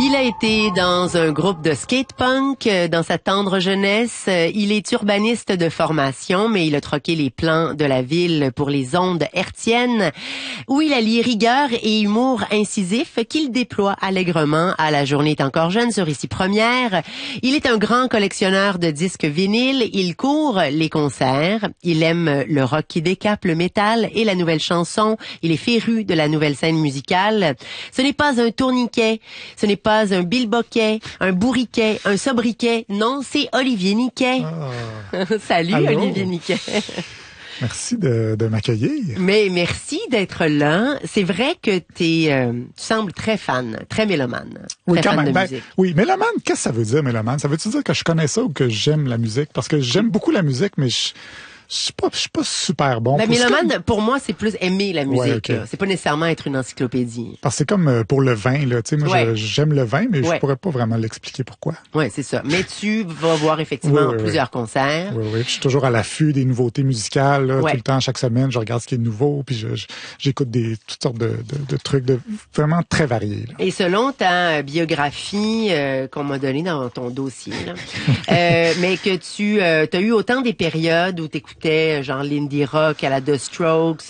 Il a été dans un groupe de skate-punk dans sa tendre jeunesse. Il est urbaniste de formation, mais il a troqué les plans de la ville pour les ondes hertziennes, où il allie rigueur et humour incisif qu'il déploie allègrement à La Journée est encore jeune sur Ici Première. Il est un grand collectionneur de disques vinyles. Il court les concerts. Il aime le rock qui décape, le métal et la nouvelle chanson. Il est féru de la nouvelle scène musicale. Ce n'est pas un tourniquet. Ce n'est pas un bilboquet, un bourriquet, un sobriquet. Non, c'est Olivier Niquet. Ah. Salut, allô? Olivier Niquet. Merci de m'accueillir. Mais merci d'être là. C'est vrai que tu sembles très fan, très mélomane. Oui, très quand fan même. de musique. Oui, mélomane, qu'est-ce que ça veut dire, mélomane? Ça veut-tu dire que je connais ça ou que j'aime la musique? Parce que j'aime beaucoup la musique, mais je suis pas super bon. Ben, mélomane, pour moi, c'est plus aimer la musique. Ouais, okay. C'est pas nécessairement être une encyclopédie. Parce que c'est comme pour le vin, là. Tu sais, moi, j'aime le vin, mais je pourrais pas vraiment l'expliquer pourquoi. Oui, c'est ça. Mais tu vas voir effectivement plusieurs concerts. Oui. Je suis toujours à l'affût des nouveautés musicales, là, tout le temps, chaque semaine. Je regarde ce qui est nouveau, puis j'écoute toutes sortes de trucs vraiment très variés. Là. Et selon ta biographie qu'on m'a donnée dans ton dossier, là, mais que tu as eu autant des périodes où t'écoutes genre l'indie rock à la The Strokes,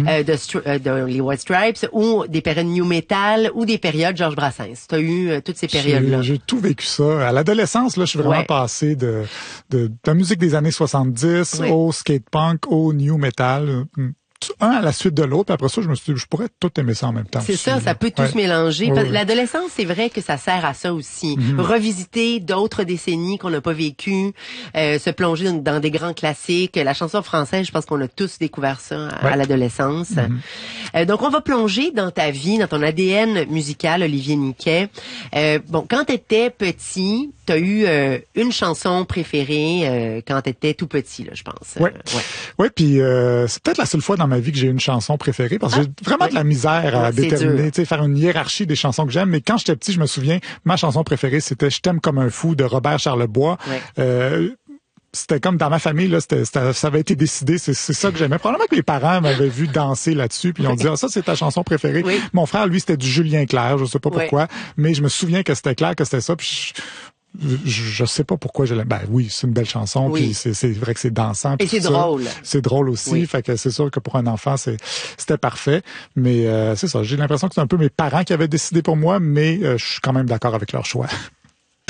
les White Stripes, ou des périodes new metal, ou des périodes Georges Brassens. T'as eu toutes ces périodes-là. J'ai tout vécu ça. À l'adolescence, là, je suis vraiment passé de la musique des années 70 au skate punk, au new metal. Un à la suite de l'autre, puis après ça, je me suis dit, je pourrais tout aimer ça en même temps. C'est ça peut tout se mélanger. L'adolescence, c'est vrai que ça sert à ça aussi. Revisiter d'autres décennies qu'on n'a pas vécues, se plonger dans des grands classiques. La chanson française, je pense qu'on a tous découvert ça à l'adolescence. Donc, on va plonger dans ta vie, dans ton ADN musical, Olivier Niquet. Quand t'étais petit, t'as eu une chanson préférée quand t'étais tout petit, là, je pense. Oui, puis c'est peut-être la seule fois dans ma vie que j'ai une chanson préférée parce que j'ai vraiment de la misère à déterminer, tu sais, faire une hiérarchie des chansons que j'aime. Mais quand j'étais petit, je me souviens, ma chanson préférée, c'était Je t'aime comme un fou de Robert Charlebois. C'était comme dans ma famille, là, ça avait été décidé, c'est ça que j'aimais. Probablement que mes parents m'avaient vu danser là-dessus, puis ils ont dit, ça, c'est ta chanson préférée. Mon frère, lui, c'était du Julien Clerc, je sais pas pourquoi, mais je me souviens que c'était clair que c'était ça, puis je sais pas pourquoi je l'aime. Ben oui, c'est une belle chanson, puis c'est vrai que c'est dansant. Et c'est drôle. C'est drôle aussi, fait que c'est sûr que pour un enfant, c'était parfait. Mais c'est ça, j'ai l'impression que c'est un peu mes parents qui avaient décidé pour moi, mais je suis quand même d'accord avec leur choix.